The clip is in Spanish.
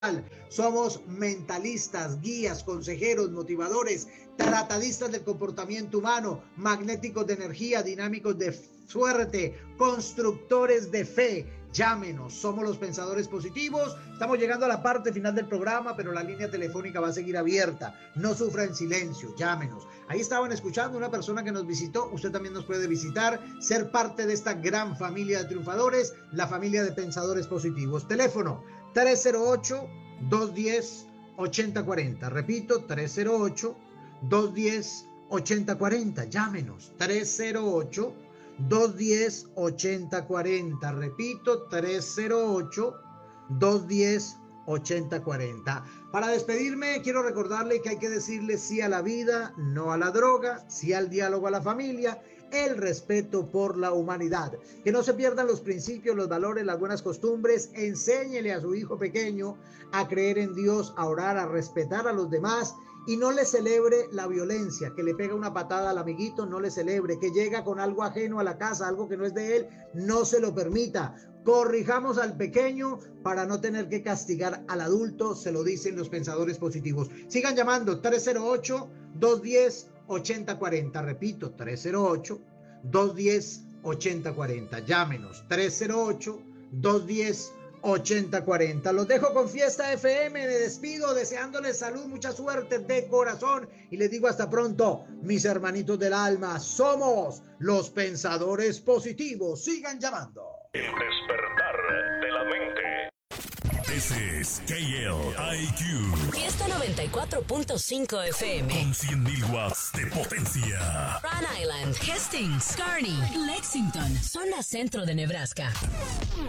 Somos mentalistas, guías, consejeros, motivadores, tratadistas del comportamiento humano, magnéticos de energía, dinámicos de suerte, constructores de fe. Llámenos, somos los pensadores positivos. Estamos llegando a la parte final del programa, pero la línea telefónica va a seguir abierta. No sufra en silencio, llámenos. Ahí estaban escuchando una persona que nos visitó. Usted también nos puede visitar, ser parte de esta gran familia de triunfadores, la familia de pensadores positivos. Teléfono 308-210-8040. Repito, 308-210-8040. Llámenos, 308-210-8040. Repito, 308-210-8040. Para despedirme, quiero recordarle que hay que decirle sí a la vida, no a la droga, sí al diálogo a la familia, el respeto por la humanidad. Que no se pierdan los principios, los valores, las buenas costumbres. Enséñele a su hijo pequeño a creer en Dios, a orar, a respetar a los demás. Y no le celebre la violencia, que le pega una patada al amiguito, no le celebre, que llega con algo ajeno a la casa, algo que no es de él, no se lo permita. Corrijamos al pequeño para no tener que castigar al adulto, se lo dicen los pensadores positivos. Sigan llamando, 308-210-8040. Repito, 308-210-8040. Llámenos, 308-210-8040. Los dejo con Fiesta FM. Me despido deseándoles salud, mucha suerte de corazón. Y les digo hasta pronto, mis hermanitos del alma. Somos los pensadores positivos. Sigan llamando. El despertar de la mente. This is KLIQ. Fiesta 94.5 FM. Con 100.000 watts de potencia. Rhode Island, Hastings, Kearney, Lexington, zona centro de Nebraska.